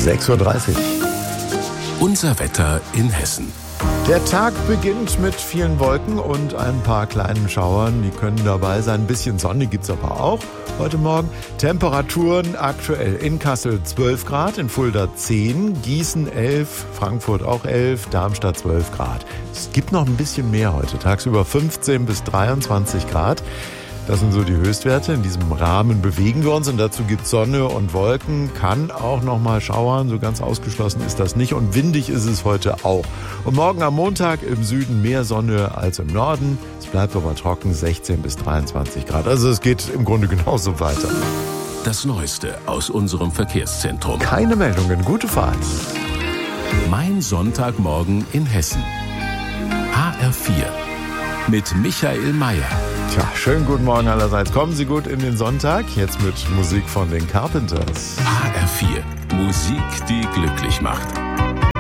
6:30 Uhr. Unser Wetter in Hessen. Der Tag beginnt mit vielen Wolken und ein paar kleinen Schauern. Die können dabei sein. Ein bisschen Sonne gibt's aber auch heute Morgen. Temperaturen aktuell in Kassel 12 Grad, in Fulda 10, Gießen 11, Frankfurt auch 11, Darmstadt 12 Grad. Es gibt noch ein bisschen mehr heute. Tagsüber 15 bis 23 Grad. Das sind so die Höchstwerte. In diesem Rahmen bewegen wir uns und dazu gibt es Sonne und Wolken. Kann auch noch mal schauern, so ganz ausgeschlossen ist das nicht. Und windig ist es heute auch. Und morgen am Montag im Süden mehr Sonne als im Norden. Es bleibt aber trocken, 16 bis 23 Grad. Also es geht im Grunde genauso weiter. Das Neueste aus unserem Verkehrszentrum. Keine Meldungen, gute Fahrt. Mein Sonntagmorgen in Hessen. HR4 mit Michael Mayer. Tja, schönen guten Morgen allerseits. Kommen Sie gut in den Sonntag. Jetzt mit Musik von den Carpenters. HR4. Musik, die glücklich macht.